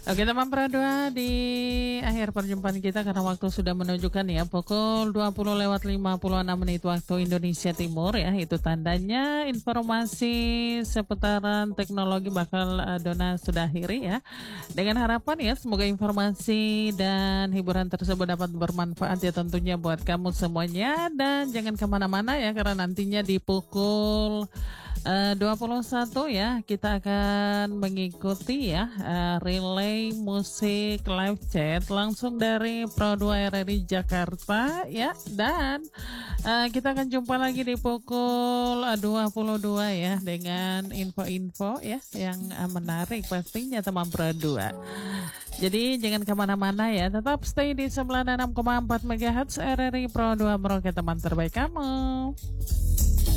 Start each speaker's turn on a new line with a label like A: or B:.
A: Oke teman Pradua, di akhir perjumpaan kita karena waktu sudah menunjukkan ya pukul 20:56 waktu Indonesia Timur ya, itu tandanya informasi seputaran teknologi bakal Dona sudah akhiri ya. Dengan harapan ya semoga informasi dan hiburan tersebut dapat bermanfaat ya tentunya buat kamu semuanya, dan jangan kemana-mana ya karena nantinya di pukul 21 ya kita akan mengikuti ya relay musik live chat langsung dari Pro 2 RRI Jakarta ya, dan kita akan jumpa lagi di pukul 22 ya dengan info-info ya yang menarik pastinya teman Pro 2. Jadi jangan kemana-mana ya, tetap stay di 96,4 MHz RRI Pro 2 Merauke, teman terbaik kamu.